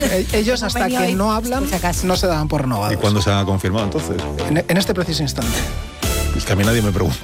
Ellos hasta que no hablan no se daban por renovados. ¿Y cuándo se ha confirmado entonces? En este preciso instante. Es que a mí nadie me pregunta.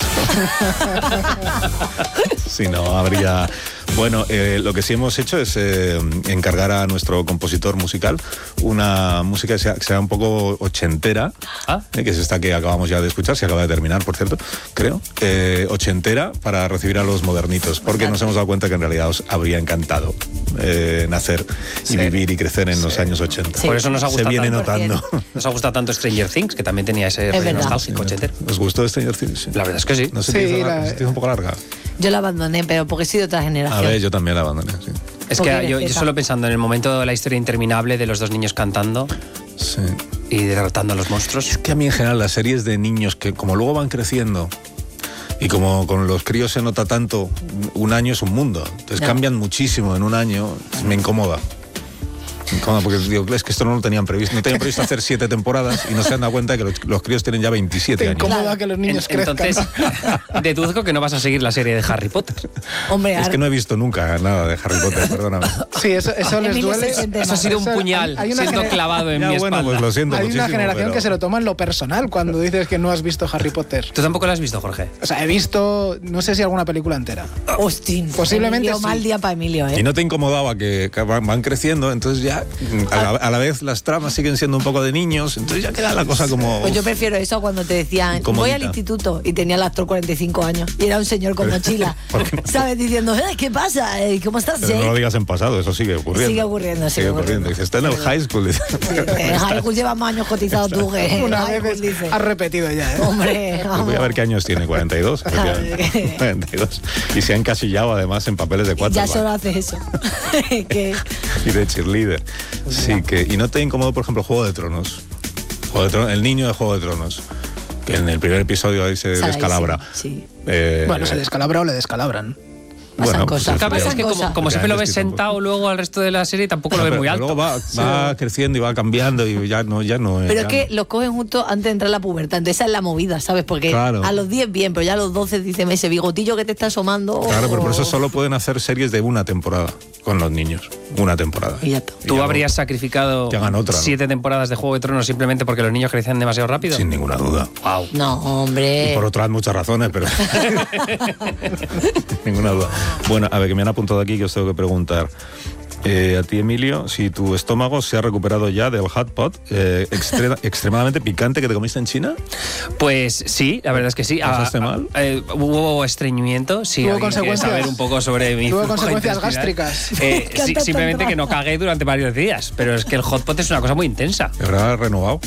Si no, habría... Bueno, lo que sí hemos hecho es encargar a nuestro compositor musical una música que sea un poco ochentera, que es esta que acabamos ya de escuchar, se acaba de terminar, por cierto, creo, ochentera, para recibir a los modernitos, porque nos hemos dado cuenta que en realidad os habría encantado nacer y vivir y crecer en los años 80. Por eso nos ha gustado se viene tanto, notando. Nos ha gustado tanto Stranger Things, que también tenía ese rollo nostálgico ochentero. ¿Os gustó Stranger Things? La verdad es que sí. No sé, se te hizo un poco larga. Yo la abandoné, pero porque he sido otra generación. A ver, yo también la abandoné, sí. Es que yo solo pensando en el momento de la historia interminable de los dos niños cantando y derrotando a los monstruos. Es que a mí en general las series de niños que como luego van creciendo y como con los críos se nota tanto, un año es un mundo. Entonces cambian muchísimo en un año, me incomoda. Porque digo, es que esto no lo tenían previsto. No tenían previsto hacer 7 temporadas y no se han dado cuenta de que los críos tienen ya 27 años. Incomoda que los niños crezcan. Entonces, deduzco que no vas a seguir la serie de Harry Potter. Hombre, es que no he visto nunca nada de Harry Potter, perdóname. Sí, eso les duele. Eso ha sido un puñal siendo clavado en mi espalda. Pues lo siento hay una generación que se lo toma en lo personal cuando dices que no has visto Harry Potter. ¿Tú tampoco lo has visto, Jorge? O sea, he visto, no sé si alguna película entera. Hostín. Posiblemente Emilio, mal día para Emilio, ¿Y no te incomodaba que van creciendo? Entonces ya a la vez las tramas siguen siendo un poco de niños, entonces ya queda la cosa como... Pues yo prefiero eso cuando te decían, voy al instituto, y tenía el actor 45 años, y era un señor con mochila, ¿sabes? Diciendo, ¿qué pasa? ¿Cómo estás, Jake? No lo digas en pasado, eso sigue ocurriendo. Sigue ocurriendo. Dice, está en el high school. En high school llevas más años cotizado tú que... Una vez has repetido ya, Hombre, pues voy a ver qué años tiene, 42. 42. Y se ha encasillado además en papeles de 4. Ya solo hace eso. Y de cheerleader. Sí, y no te incomodó, por ejemplo, Juego de Tronos. El niño de Juego de Tronos, que en el primer episodio ahí se descalabra. Sí. Bueno, se descalabra o le descalabran. Pasan cosas. Es que como siempre lo ves sentado luego al resto de la serie, tampoco lo ves muy alto. Luego va creciendo y va cambiando y ya no. Pero es que los cogen justo antes de entrar a la pubertad. Entonces esa es la movida, ¿sabes? Porque a los 10 bien, pero ya a los 12 dicen ese bigotillo que te está asomando. Claro, pero por eso solo pueden hacer series de una temporada con los niños. Una temporada. Y ya está. ¿Tú habrías sacrificado 7 temporadas de Juego de Tronos simplemente porque los niños crecían demasiado rápido? Sin ninguna duda. Wow. No, hombre. Y por otras muchas razones, pero... ninguna duda. Bueno, a ver, que me han apuntado aquí que os tengo que preguntar. A ti, Emilio, si tu estómago se ha recuperado ya del hot pot extremadamente picante que te comiste en China. Pues sí, la verdad es que sí. ¿Pasaste mal? Hubo estreñimiento, sí. ¿Tuvo consecuencias? Saber un poco sobre mi ¿Tuvo consecuencias gástricas? Simplemente que no cagué durante varios días, pero es que el hot pot es una cosa muy intensa. ¿Te habrá renovado?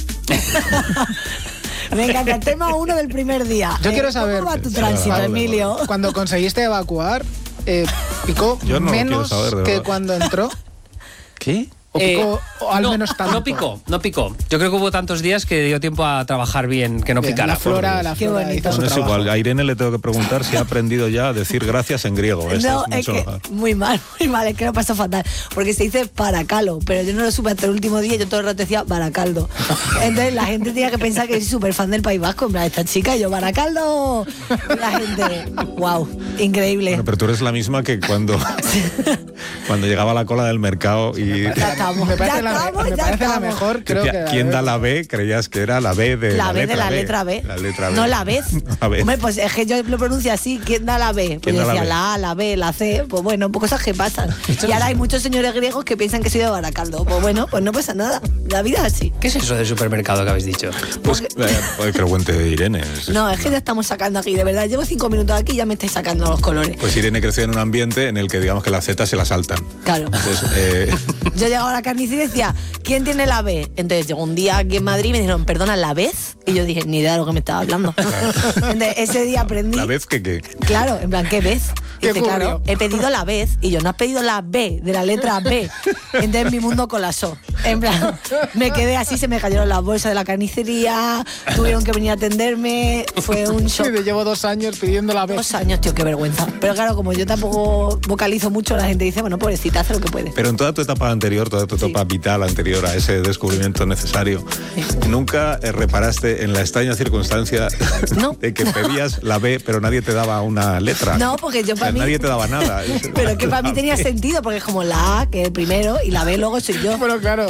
Me encanta el tema 1 del primer día. Yo quiero saber... ¿Cómo va tu tránsito, Emilio? Cuando conseguiste evacuar, ¿picó menos que cuando entró? ¿Qué? ¿O picó al menos tanto? No picó. Yo creo que hubo tantos días que dio tiempo a trabajar bien, que no picara. La flora hizo su es trabajo. igual, a Irene le tengo que preguntar si ha aprendido ya a decir gracias en griego. No, es que muy mal, es que lo pasó fatal. Porque se dice paracalo, pero yo no lo supe hasta el último día, yo todo el rato decía baracaldo. Entonces la gente tenía que pensar que soy súper fan del País Vasco, en plan, esta chica, y yo, baracaldo. La gente, wow, increíble. Bueno, pero tú eres la misma que cuando llegaba a la cola del mercado y... Me parece la mejor, creo que... ¿Quién da la B? Creías que era la B de la B de la letra B. La letra B. No, la B. Hombre, pues es que yo lo pronuncio así, ¿quién da la B? Pues yo decía la A, la B, la C, pues bueno, pues cosas que pasan. Y ahora hay muchos señores griegos que piensan que soy de Baracaldo. Pues bueno, pues no pasa nada. La vida es así. ¿Qué es eso del supermercado que habéis dicho? Pues que lo cuente Irene. No, es que ya estamos sacando aquí, de verdad. Llevo 5 minutos aquí y ya me estáis sacando los colores. Pues Irene creció en un ambiente en el que digamos que las Z se la saltan. Claro. Entonces, yo llegaba a la carnicería y decía, ¿quién tiene la B? Entonces llegó un día aquí en Madrid y me dijeron, ¿perdona, la vez? Y yo dije, ni idea de lo que me estaba hablando. Entonces ese día aprendí. ¿La vez que qué? Claro, en plan, ¿qué vez? Y dice, claro, he pedido la vez. Y yo, no has pedido la B, de la letra B. Entonces mi mundo colapsó. En plan, me quedé así, se me cayeron las bolsas de la carnicería, tuvieron que venir a atenderme, fue un shock. Sí, llevo 2 años pidiendo la B. 2 años, tío, qué vergüenza. Pero claro, como yo tampoco vocalizo mucho, la gente dice, bueno, pobrecita, hace lo que puede. Pero en toda tu etapa anterior, toda tu etapa vital anterior a ese descubrimiento necesario, ¿nunca reparaste en la extraña circunstancia de que pedías la B, pero nadie te daba una letra? No, porque yo para mí... Nadie te daba nada. Pero que para mí tenía sentido, porque es como la A, que es el primero, y la B luego soy yo. Bueno, claro.